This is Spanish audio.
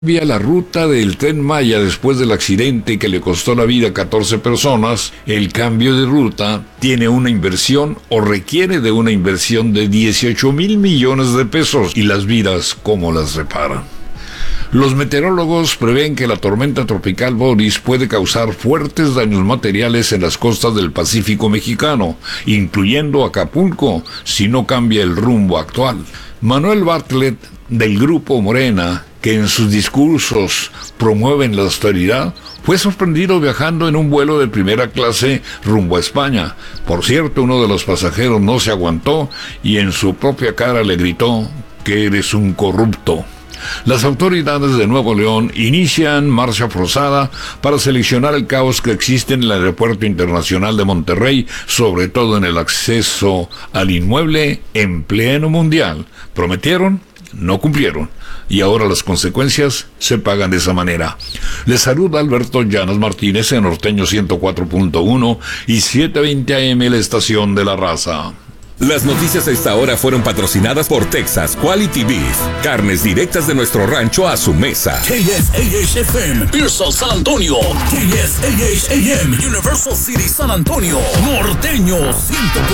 Vía la ruta del Tren Maya después del accidente que le costó la vida a 14 personas. El cambio de ruta tiene una inversión o requiere de una inversión de 18,000 millones de pesos. ¿Y las vidas cómo las reparan? Los meteorólogos prevén que la tormenta tropical Boris puede causar fuertes daños materiales en las costas del Pacífico mexicano, incluyendo Acapulco, si no cambia el rumbo actual. Manuel Bartlett, del Grupo Morena, que en sus discursos promueven la austeridad, fue sorprendido viajando en un vuelo de primera clase rumbo a España. Por cierto, uno de los pasajeros no se aguantó y en su propia cara le gritó que eres un corrupto. Las autoridades de Nuevo León inician marcha forzada para seleccionar el caos que existe en el Aeropuerto Internacional de Monterrey, sobre todo en el acceso al inmueble en pleno mundial. Prometieron, no cumplieron, y ahora las consecuencias se pagan de esa manera. Les saluda Alberto Llanos Martínez en Norteño 104.1 y 720 AM, la estación de la raza. Las noticias a esta hora fueron patrocinadas por Texas Quality Beef. Carnes directas de nuestro rancho a su mesa. KSAH-FM, Pearsall, San Antonio. KSAH-AM, Universal City, San Antonio. Norteño 104.